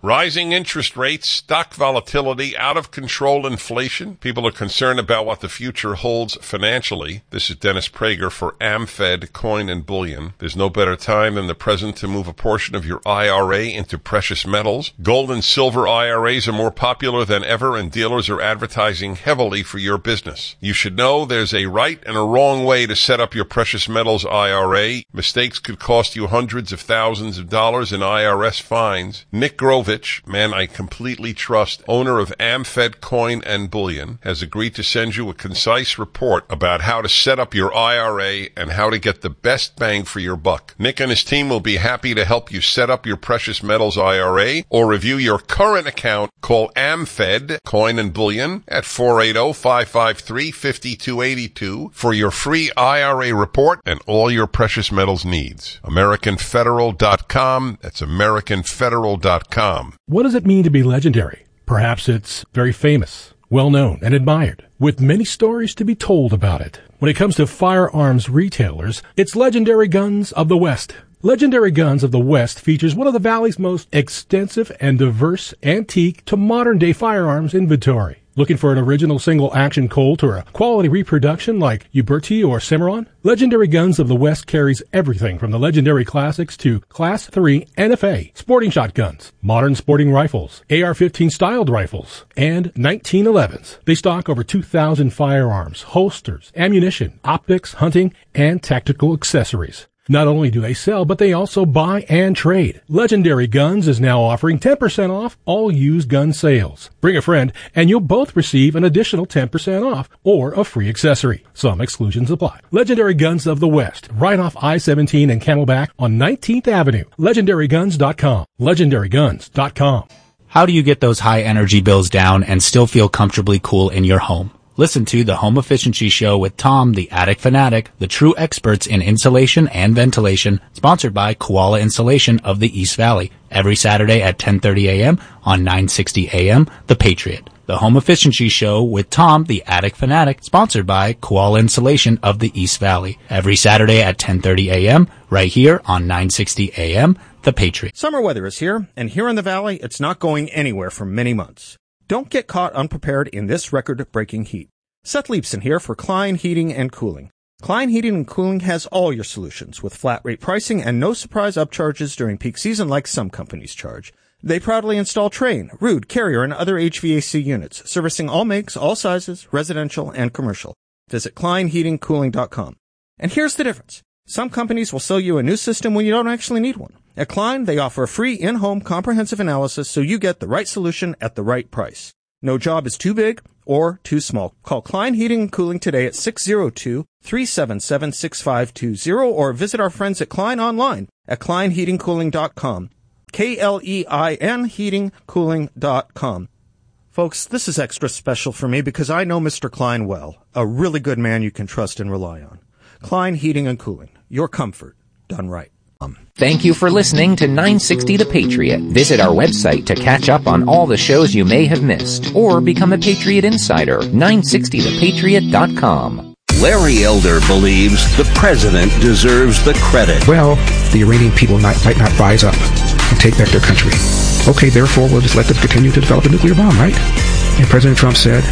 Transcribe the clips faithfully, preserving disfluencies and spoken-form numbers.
Rising interest rates, stock volatility, out-of-control inflation. People are concerned about what the future holds financially. This is Dennis Prager for AmFed Coin and Bullion. There's no better time than the present to move a portion of your I R A into precious metals. Gold and silver I R As are more popular than ever, and dealers are advertising heavily for your business. You should know there's a right and a wrong way to set up your precious metals I R A. Mistakes could cost you hundreds of thousands of dollars in I R S fines. Nick Grovich, man I completely trust, owner of AmFed Coin and Bullion, has agreed to send you a concise report about how to set up your I R A and how to get the best bang for your buck. Nick and his team will be happy to help you set up your precious metals I R A or review your current account. Call AmFed Coin and Bullion at four eight zero, five five three, five two eight two for your free I R A report and all your precious metals needs. American Federal dot com. That's American Federal dot com. What does it mean to be legendary? Perhaps it's very famous, well-known, and admired, with many stories to be told about it. When it comes to firearms retailers, it's Legendary Guns of the West. Legendary Guns of the West features one of the Valley's most extensive and diverse antique to modern-day firearms inventory. Looking for an original single-action Colt or a quality reproduction like Uberti or Cimarron? Legendary Guns of the West carries everything from the legendary classics to Class three N F A, sporting shotguns, modern sporting rifles, A R fifteen styled rifles, and nineteen elevens. They stock over two thousand firearms, holsters, ammunition, optics, hunting, and tactical accessories. Not only do they sell, but they also buy and trade. Legendary Guns is now offering ten percent off all used gun sales. Bring a friend, and you'll both receive an additional ten percent off or a free accessory. Some exclusions apply. Legendary Guns of the West, right off I seventeen and Camelback on nineteenth Avenue. Legendary Guns dot com. Legendary Guns dot com. How do you get those high energy bills down and still feel comfortably cool in your home? Listen to the Home Efficiency Show with Tom, the Attic Fanatic, the true experts in insulation and ventilation, sponsored by Koala Insulation of the East Valley, every Saturday at ten thirty a.m. on nine sixty A M, The Patriot. The Home Efficiency Show with Tom, the Attic Fanatic, sponsored by Koala Insulation of the East Valley, every Saturday at ten thirty a.m., right here on nine sixty A M, The Patriot. Summer weather is here, and here in the Valley, it's not going anywhere for many months. Don't get caught unprepared in this record-breaking heat. Seth Leibson here for Klein Heating and Cooling. Klein Heating and Cooling has all your solutions with flat rate pricing and no surprise upcharges during peak season like some companies charge. They proudly install Trane, Ruud, Carrier, and other H V A C units, servicing all makes, all sizes, residential and commercial. Visit Klein Heating Cooling dot com. And here's the difference. Some companies will sell you a new system when you don't actually need one. At Klein, they offer a free in-home comprehensive analysis so you get the right solution at the right price. No job is too big or too small. Call Klein Heating and Cooling today at six oh two, three seven seven, six five two zero or visit our friends at Klein online at Klein Heating Cooling dot com. K L E I N Heating Cooling dot com. Folks, this is extra special for me because I know Mister Klein well, a really good man you can trust and rely on. Klein Heating and Cooling, your comfort done right. Thank you for listening to nine sixty The Patriot. Visit our website to catch up on all the shows you may have missed, or become a Patriot Insider, nine sixty the patriot dot com. Larry Elder believes the president deserves the credit. Well, the Iranian people might, might not rise up and take back their country. Okay, therefore, we'll just let them continue to develop a nuclear bomb, right? And President Trump said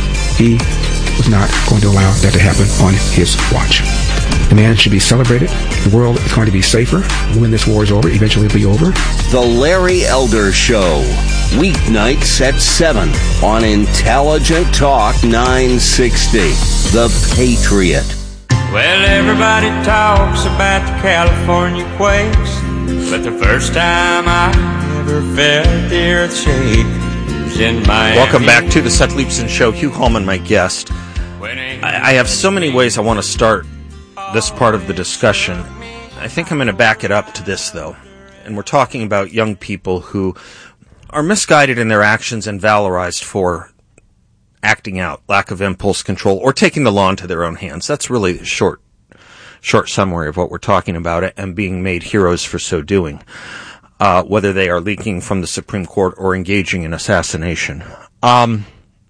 he was not going to allow that to happen on his watch. The man should be celebrated. The world is going to be safer when this war is over. Eventually it'll be over. The Larry Elder Show. Weeknights at seven on Intelligent Talk nine sixty. The Patriot. Well, everybody talks about the California quakes, but the first time I ever felt the earth shake was in Miami. Welcome back to the Seth Leibson Show. Hugh Holman, my guest. I, I have so many ways I want to start this part of the discussion. I think I'm going to back it up to this, though. And we're talking about young people who are misguided in their actions and valorized for acting out, lack of impulse control, or taking the law into their own hands. That's really a short, short summary of what we're talking about, and being made heroes for so doing, uh, whether they are leaking from the Supreme Court or engaging in assassination. Um,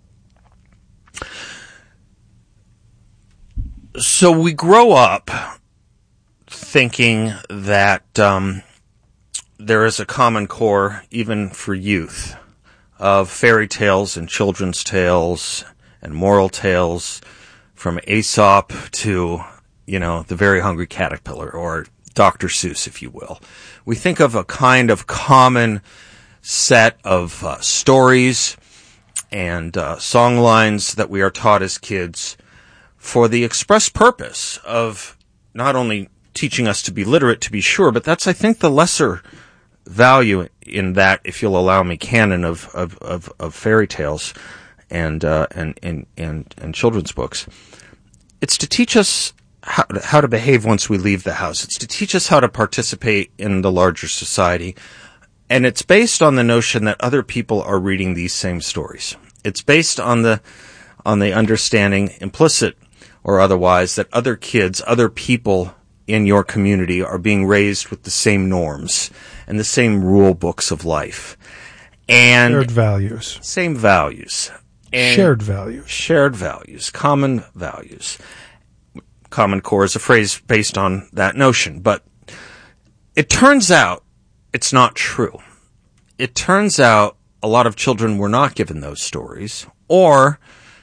So we grow up thinking that um, there is a common core, even for youth, of fairy tales and children's tales and moral tales, from Aesop to, you know, The Very Hungry Caterpillar, or Doctor Seuss, if you will. We think of a kind of common set of uh, stories and uh, song lines that we are taught as kids for the express purpose of not only teaching us to be literate, to be sure, but that's, I think, the lesser value in that, if you'll allow me, canon of of, of, of fairy tales and, uh, and and and and children's books. It's to teach us how to, how to behave once we leave the house. It's to teach us how to participate in the larger society, and it's based on the notion that other people are reading these same stories. It's based on the on the understanding, implicit or otherwise, that other kids, other people in your community are being raised with the same norms and the same rule books of life. And shared values. Same values. And shared values. Shared values. Common values. Common core is a phrase based on that notion. But it turns out it's not true. It turns out a lot of children were not given those stories, or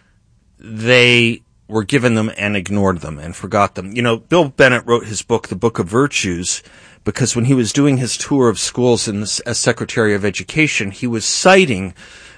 they were given them and ignored them and forgot them. You know, Bill Bennett wrote his book, The Book of Virtues, because when he was doing his tour of schools in this, as Secretary of Education, he was citing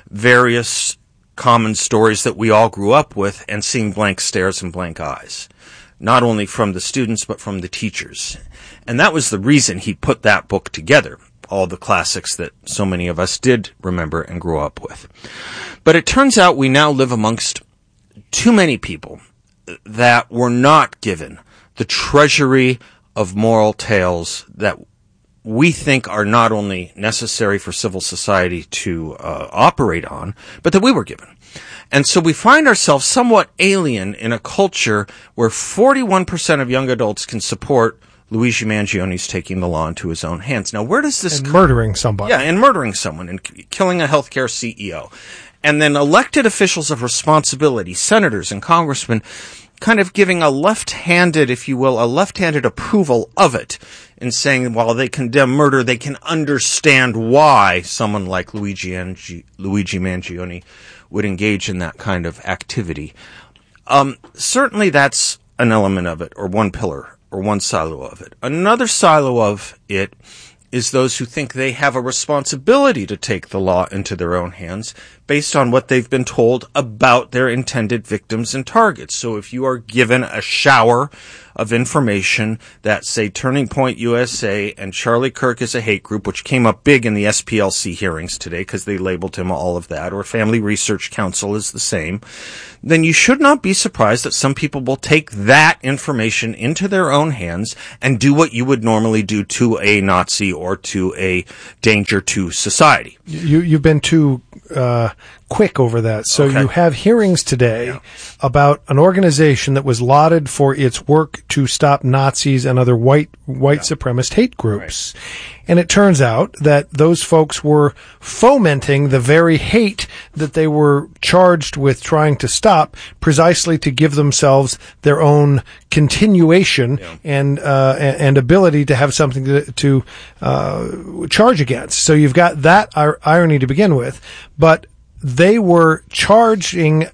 various common stories that we all grew up with and seeing blank stares and blank eyes, not only from the students but from the teachers. And that was the reason he put that book together, all the classics that so many of us did remember and grow up with. But it turns out we now live amongst too many people that were not given the treasury of moral tales that we think are not only necessary for civil society to uh, operate on, but that we were given. And so we find ourselves somewhat alien in a culture where forty-one percent of young adults can support Luigi Mangioni's taking the law into his own hands. Now, where does this... And murdering somebody. Yeah, and murdering someone and k- killing a healthcare C E O. And then elected officials of responsibility, senators and congressmen, kind of giving a left-handed, if you will, a left-handed approval of it, in saying while they condemn murder, they can understand why someone like Luigi, Angi- Luigi Mangione would engage in that kind of activity. Um, certainly that's an element of it, or one pillar, or one silo of it. Another silo of it is those who think they have a responsibility to take the law into their own hands based on what they've been told about their intended victims and targets. So if you are given a shower of information that, say, Turning Point U S A and Charlie Kirk is a hate group, which came up big in the S P L C hearings today because they labeled him all of that, or Family Research Council is the same, then you should not be surprised that some people will take that information into their own hands and do what you would normally do to a Nazi or to a danger to society. You, you've been too uh, quick over that. So Okay. you have hearings today Yeah. about an organization that was lauded for its work to stop Nazis and other white white Yeah. supremacist hate groups. And it turns out that those folks were fomenting the very hate that they were charged with trying to stop, precisely to give themselves their own continuation Yeah. and uh, and and ability to have something to, to uh, charge against. So you've got that ir- irony to begin with, but they were charging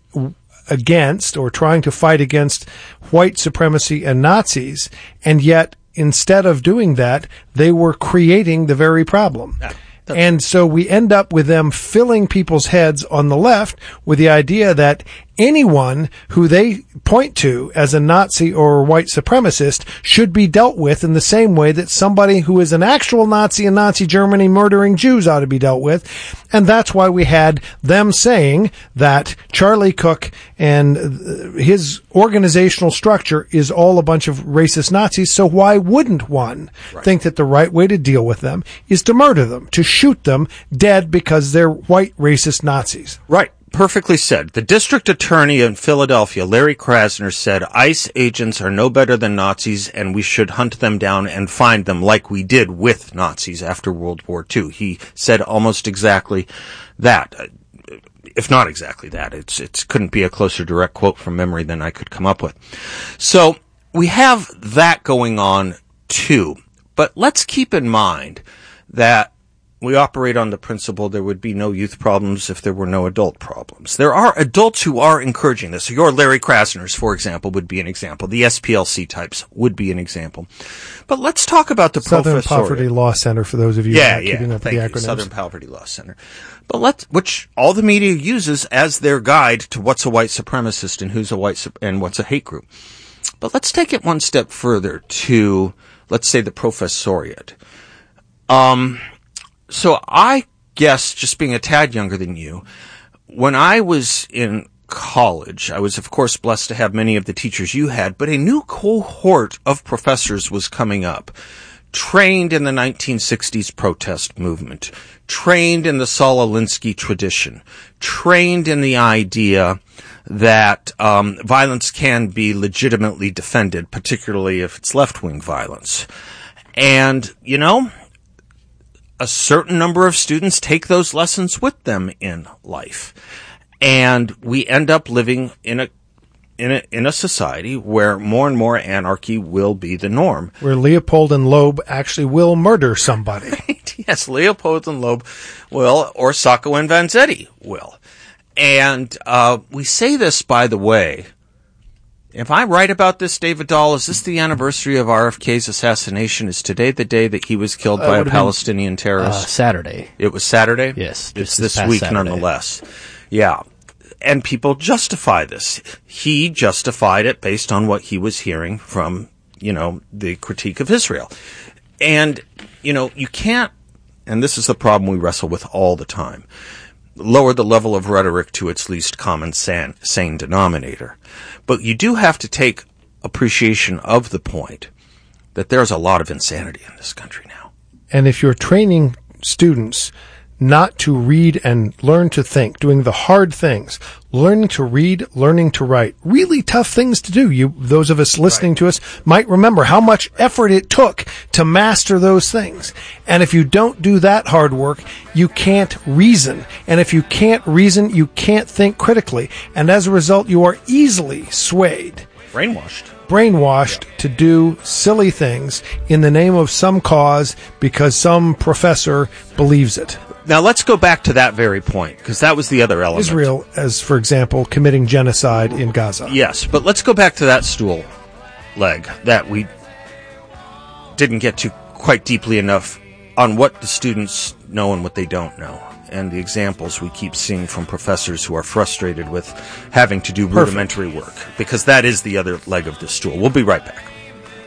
against or trying to fight against white supremacy and Nazis, and yet instead of doing that, they were creating the very problem. Yeah. And so we end up with them filling people's heads on the left with the idea that anyone who they point to as a Nazi or a white supremacist should be dealt with in the same way that somebody who is an actual Nazi in Nazi Germany murdering Jews ought to be dealt with. And that's why we had them saying that Charlie Cook and his organizational structure is all a bunch of racist Nazis. So why wouldn't one right. think that the right way to deal with them is to murder them, to shoot them dead because they're white racist Nazis? Right. Perfectly said. The district attorney in Philadelphia, Larry Krasner, said ICE agents are no better than Nazis and we should hunt them down and find them like we did with Nazis after World War Two. He said almost exactly that, if not exactly that. It's it couldn't be a closer direct quote from memory than I could come up with. So we have that going on too. But let's keep in mind that we operate on the principle there would be no youth problems if there were no adult problems. There are adults who are encouraging this. Your Larry Krasners, for example, would be an example. The S P L C types would be an example. But let's talk about the Southern professoriate. Poverty Law Center, for those of you yeah, who are yeah, keeping up with thank the you. acronyms. Southern Poverty Law Center. But let's, which all the media uses as their guide to what's a white supremacist and who's a white sup- and what's a hate group. But let's take it one step further to, let's say, the professoriate. Um, so I guess, just being a tad younger than you, when I was in college, I was, of course, blessed to have many of the teachers you had, but a new cohort of professors was coming up, trained in the nineteen sixties protest movement, trained in the Saul Alinsky tradition, trained in the idea that um, violence can be legitimately defended, particularly if it's left-wing violence. And, you know, a certain number of students take those lessons with them in life. And we end up living in a in a in a society where more and more anarchy will be the norm. Where Leopold and Loeb actually will murder somebody. Yes, Leopold and Loeb will, or Sacco and Vanzetti will. And uh we say this, by the way. If I write about this, David Dahl, is this the anniversary of R F K's assassination? Is today the day that he was killed Uh, by a would've been, Palestinian terrorist? Uh, Saturday. It was Saturday? Yes. It's this this past week, Saturday. nonetheless. Yeah. And people justify this. He justified it based on what he was hearing from, you know, the critique of Israel. And, you know, you can't, and this is the problem we wrestle with all the time, lower the level of rhetoric to its least common san- sane denominator. But you do have to take appreciation of the point that there's a lot of insanity in this country now. And if you're training students not to read and learn to think, doing the hard things, learning to read, learning to write, really tough things to do. You, those of us listening right. to us might remember how much effort it took to master those things. And if you don't do that hard work, you can't reason. And if you can't reason, you can't think critically. And as a result, you are easily swayed. Brainwashed. brainwashed yeah. to do silly things in the name of some cause because some professor believes it. Now let's go back to that very point, because that was the other element. Israel, as for example, committing genocide in Gaza. Yes, but let's go back to that stool leg that we didn't get to quite deeply enough on what the students know and what they don't know, and the examples we keep seeing from professors who are frustrated with having to do rudimentary work, because that is the other leg of the stool. We'll be right back.